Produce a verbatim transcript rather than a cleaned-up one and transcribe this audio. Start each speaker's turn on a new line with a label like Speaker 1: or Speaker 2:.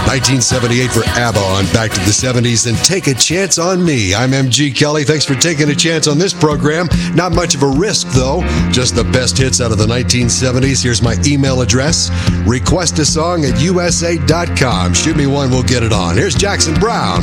Speaker 1: nineteen seventy-eight for ABBA on Back to the seventies, and Take a Chance on Me. I'm M G Kelly. Thanks for taking a chance on this program. Not much of a risk, though. Just the best hits out of the nineteen seventies. Here's my email address. Request a song at U S A dot com. Shoot me one, we'll get it on. Here's Jackson Browne.